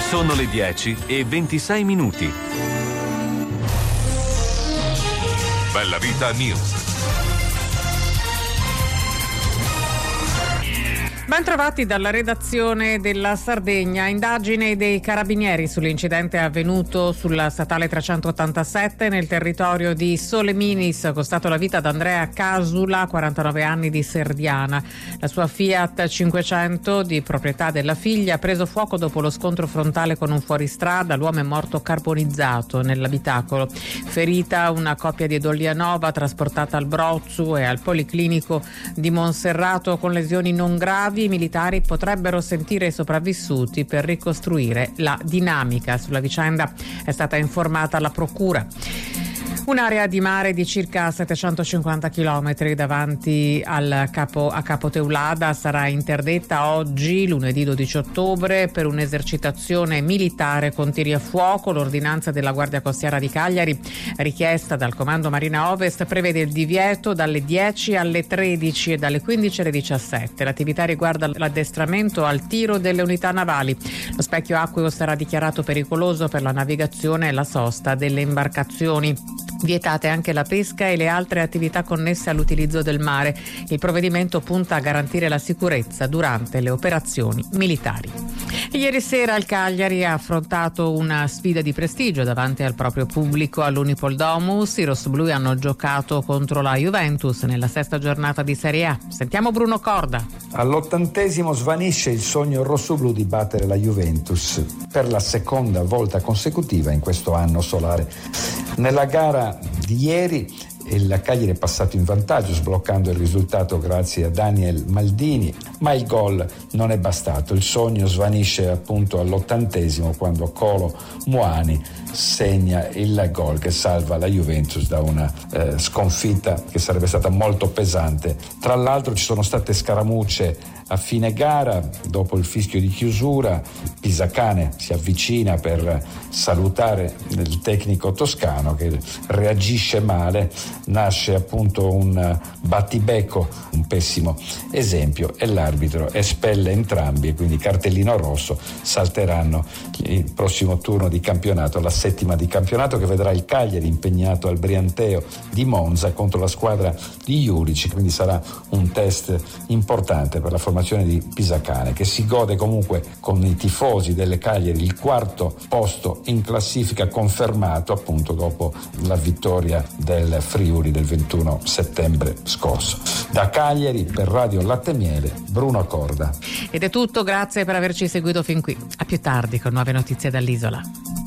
Sono le 10:26. Bella Vita News. Ben trovati dalla redazione della Sardegna. Indagine dei carabinieri sull'incidente avvenuto sulla statale 387 nel territorio di Soleminis, costato la vita ad Andrea Casula, 49 anni, di Serdiana. La sua Fiat 500 di proprietà della figlia ha preso fuoco dopo lo scontro frontale con un fuoristrada. L'uomo è morto carbonizzato nell'abitacolo. Ferita una coppia di Dolianova, trasportata al Brozzu e al Policlinico di Monserrato con lesioni non gravi. I militari potrebbero sentire i sopravvissuti per ricostruire la dinamica. Sulla vicenda è stata informata la procura. Un'area di mare di circa 750 km davanti a Capo Teulada sarà interdetta oggi, lunedì 12 ottobre, per un'esercitazione militare con tiri a fuoco. L'ordinanza della Guardia Costiera di Cagliari, richiesta dal Comando Marina Ovest, prevede il divieto dalle 10 alle 13 e dalle 15 alle 17. L'attività riguarda l'addestramento al tiro delle unità navali. Lo specchio acqueo sarà dichiarato pericoloso per la navigazione e la sosta delle imbarcazioni. Vietate anche la pesca e le altre attività connesse all'utilizzo del mare. Il provvedimento punta a garantire la sicurezza durante le operazioni militari. Ieri sera il Cagliari ha affrontato una sfida di prestigio davanti al proprio pubblico all'Unipol Domus. I rossoblù hanno giocato contro la Juventus nella sesta giornata di Serie A. Sentiamo Bruno Corda. All'80° svanisce il sogno rossoblù di battere la Juventus per la seconda volta consecutiva in questo anno solare. Nella gara di ieri il Cagliari è passato in vantaggio sbloccando il risultato grazie a Daniel Maldini, ma il gol non è bastato. Il sogno svanisce appunto all'80° quando Colo Muani segna il gol che salva la Juventus da una sconfitta che sarebbe stata molto pesante. Tra l'altro ci sono state scaramucce a fine gara. Dopo il fischio di chiusura Pisacane si avvicina per salutare il tecnico toscano che reagisce male. Nasce appunto un battibecco, un pessimo esempio, e l'arbitro espelle entrambi e quindi cartellino rosso. Salteranno il prossimo turno di campionato, la settima di campionato, che vedrà il Cagliari impegnato al Brianteo di Monza contro la squadra di Juric. Quindi sarà un test importante per la formazione di Pisacane, che si gode comunque con i tifosi delle Cagliari il quarto posto in classifica, confermato appunto dopo la vittoria del Friuli del 21 settembre scorso. Da Cagliari per Radio Latte Miele, Bruno Corda. Ed è tutto, grazie per averci seguito fin qui. A più tardi con nuove notizie dall'isola.